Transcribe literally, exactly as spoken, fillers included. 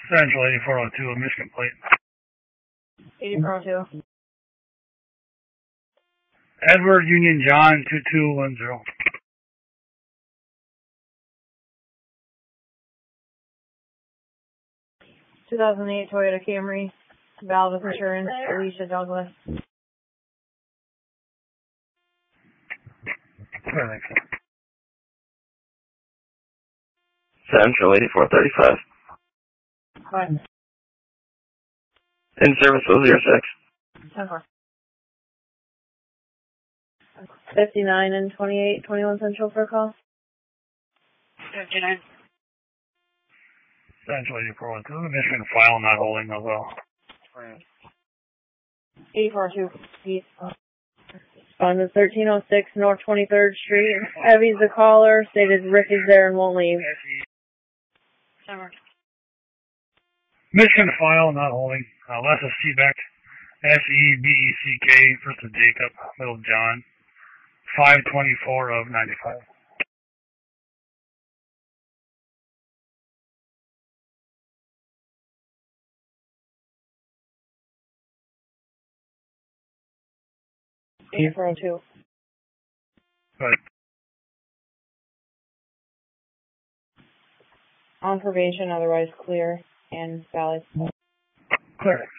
Central eighty-four oh two, a Michigan plate. eighty-four oh two. Edward Union John two two one zero. two thousand eight Toyota Camry, Valvis Insurance, Alicia Douglas. Thanks. Central eighty-four thirty-five. Hi. In service oh zero six. ten four. fifty-nine and twenty-eight, twenty-one Central for a call. fifty-nine. Central eighty-four one two, Michigan file not holding as well. eighty-four oh two, East. Respondent thirteen oh six North twenty-third Street. Evie's the caller, stated Rick is there and won't leave. Summer. Michigan file not holding. Uh, Lessa Seebeck, S E B E C K, first of Jacob, middle of John, five twenty-four of ninety-five. eighty-four oh two. Right. On probation, otherwise clear and valid. Clear.